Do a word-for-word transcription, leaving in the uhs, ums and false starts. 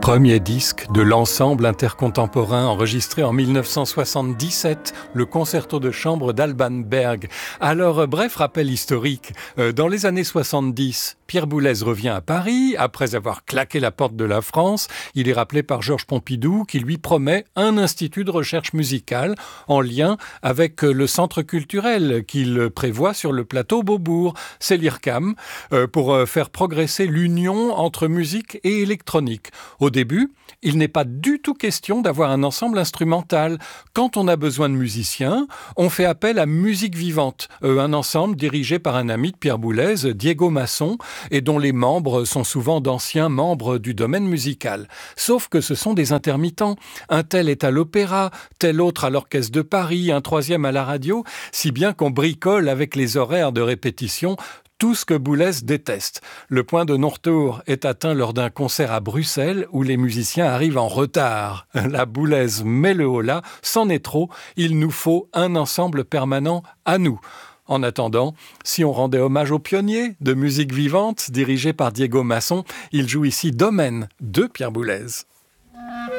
Premier disque de l'ensemble intercontemporain enregistré en mille neuf cent soixante-dix-sept, le concerto de chambre d'Alban Berg. Alors, bref rappel historique, euh, dans les années soixante-dix, Pierre Boulez revient à Paris, après avoir claqué la porte de la France. Il est rappelé par Georges Pompidou qui lui promet un institut de recherche musicale en lien avec le centre culturel qu'il prévoit sur le plateau Beaubourg. C'est l'I R C A M, euh, pour euh, faire progresser l'union entre musique et électronique. Au début, il n'est pas du tout question d'avoir un ensemble instrumental. Quand on a besoin de musiciens, on fait appel à Musique Vivante, euh, un ensemble dirigé par un ami de Pierre Boulez, Diego Masson, et dont les membres sont souvent d'anciens membres du domaine musical. Sauf que ce sont des intermittents. Un tel est à l'opéra, tel autre à l'Orchestre de Paris, un troisième à la radio, si bien qu'on bricole avec les horaires de répétition tout ce que Boulez déteste. Le point de non-retour est atteint lors d'un concert à Bruxelles où les musiciens arrivent en retard. La Boulez met le holà, c'en est trop, il nous faut un ensemble permanent à nous. En attendant, si on rendait hommage aux pionniers de musique vivante, dirigé par Diego Masson, il joue ici Domaine de Pierre Boulez.